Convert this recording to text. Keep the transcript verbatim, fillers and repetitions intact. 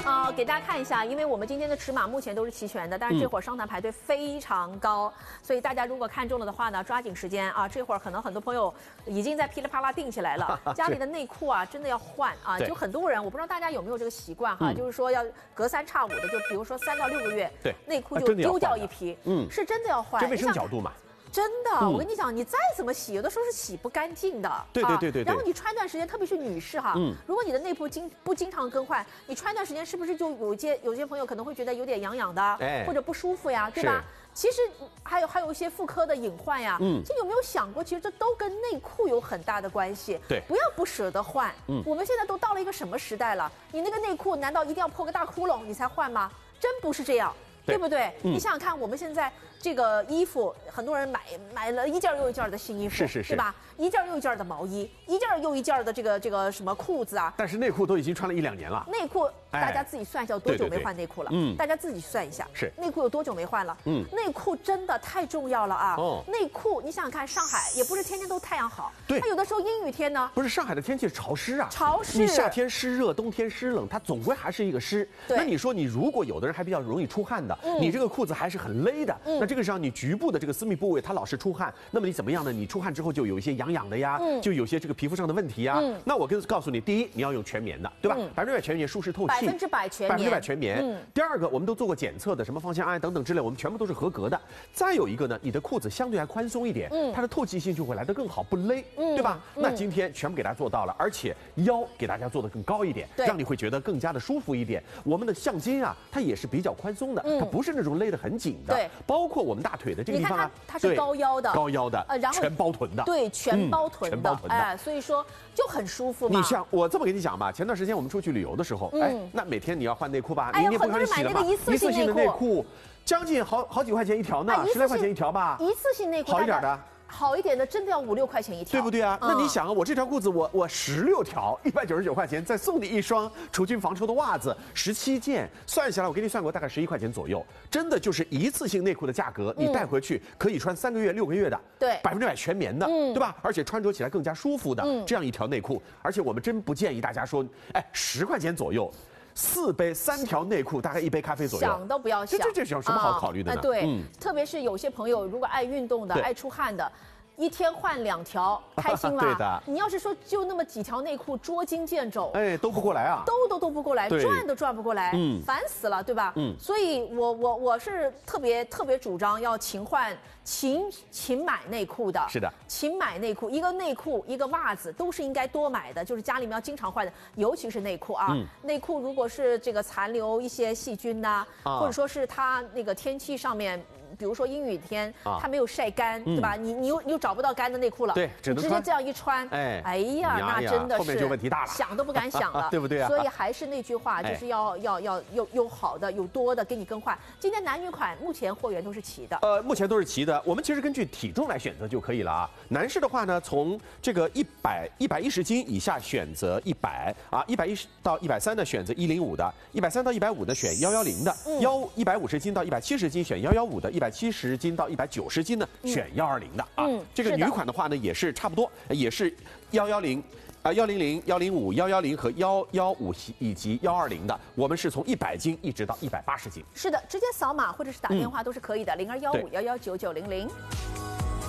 呃，给大家看一下，因为我们今天的尺码目前都是齐全的，但是这会儿商谈排队非常高，嗯、所以大家如果看中了的话呢，抓紧时间啊！这会儿可能很多朋友已经在噼里啪啦订起来了，家里的内裤啊，真的要换啊！就很多人，我不知道大家有没有这个习惯哈，嗯、就是说要隔三差五的，就比如说三到六个月，对，内裤就丢掉一批，嗯，是真的要换， 这卫生角度嘛。 真的，嗯、我跟你讲，你再怎么洗，有的时候是洗不干净的。 对对对 对, 对。 然后你穿段时间，特别是女士哈，嗯、如果你的内裤经不经常更换，你穿段时间是不是就有些有些朋友可能会觉得有点痒痒的，哎、或者不舒服呀，对吧？其实还有还有一些妇科的隐患呀。嗯。这有没有想过，其实这都跟内裤有很大的关系。对。不要不舍得换。嗯。我们现在都到了一个什么时代了？你那个内裤难道一定要破个大窟窿你才换吗？真不是这样。对不对？嗯、你想想看，我们现在这个衣服，很多人买买了一件又一件的新衣服， 是是是， 对吧？一件又一件的毛衣，一件又一件的这个这个什么裤子啊。 但是内裤都已经穿了一两年了。 内裤大家自己算一下，有多久没换内裤了？嗯，大家自己算一下， 是内裤有多久没换了？嗯，内裤真的太重要了啊！哦，内裤你想想看，上海也不是天天都太阳好，对，它有的时候阴雨天呢。 不是上海的天气潮湿啊， 潮湿。 你夏天湿热，冬天湿冷，它总归还是一个湿。那你说你如果有的人还比较容易出汗的，嗯、你这个裤子还是很勒的，嗯、那这个时候你局部的这个私密部位它老是出汗，那么你怎么样呢？你出汗之后就有一些痒痒的呀，嗯、就有些这个皮肤上的问题呀。嗯、那我跟告诉你，第一你要用全棉的，对吧？百分之百全棉，舒适透气， 百分之百全棉， 百分之百全棉。嗯、第二个，我们都做过检测的，什么芳香胺等等之类，我们全部都是合格的。再有一个呢，你的裤子相对还宽松一点，嗯、它的透气性就会来得更好，不勒，嗯、对吧？嗯、那今天全部给大家做到了，而且腰给大家做得更高一点，让你会觉得更加的舒服一点。我们的橡筋啊，它也是比较宽松的，嗯、它不是那种勒得很紧的。对，包括我们大腿的这个地方啊， 它是高腰的， 高腰的，呃，然后全包臀的， 对，全包臀的， 全包臀的， 哎，所以说就很舒服嘛。 你像我这么跟你讲吧，前段时间我们出去旅游的时候，哎，那每天你要换内裤吧， 哎呀， 你也不可能洗了吧？ 一次性的内裤，将近好好几块钱一条呢，十来块钱一条吧。 一次性内裤好一点的。 好一点的真的要五六块钱一条， 对不对啊？嗯、那你想啊，我这条裤子我我十六条，一百九十九块钱，再送你一双除菌防臭的袜子，十七件，算下来我给你算过，大概十一块钱左右，真的就是一次性内裤的价格，你带回去可以穿三个月、六个月的，对，百分之百全棉的，嗯、对吧？而且穿着起来更加舒服的、嗯、这样一条内裤，而且我们真不建议大家说，哎，十块钱左右。四杯三条内裤，大概一杯咖啡左右， 想都不要想。 这这这有什么好考虑的呢？ 啊、对，嗯、特别是有些朋友如果爱运动的、爱出汗的。一天换两条，开心吗？ 对的。 你要是说就那么几条内裤，捉襟见肘， 哎，兜不过来啊， 兜都兜不过来，转都转不过来，嗯，烦死了，对吧？嗯，所以我我我是特别特别主张要勤换、勤勤买内裤的。 是的， 勤买内裤，一个内裤一个袜子都是应该多买的，就是家里面要经常换的，尤其是内裤啊。嗯、内裤如果是这个残留一些细菌呐、啊，啊、或者说是它那个天气上面。比如说阴雨天，啊、它没有晒干，嗯、对吧？你你又你又找不到干的内裤了， 对，只能直接这样一穿，哎，哎呀，那真的是后面就问题大了， 想都不敢想了， 对不对啊？ 所以还是那句话，就是要、哎、要要有有好的有多的给你更换。今天男女款目前货源都是齐的， 呃，目前都是齐的。我们其实根据体重来选择就可以了啊。男士的话呢，从这个一百一百一十斤以下选择一百啊，一百一十到一百三的选择一零五的，一百三到一百五的选幺幺零的，幺一百五十斤到一百七十斤选幺幺五的，一百七十斤到一百九十斤呢，选幺二零的啊。嗯、这个女款的话呢，也是差不多，也是幺幺零。啊，幺零零、幺零五、幺幺零和幺幺五以及幺二零的，我们是从一百斤一直到一百八十斤。 是的，直接扫码或者是打电话都是可以的，零二幺五幺幺九九零零。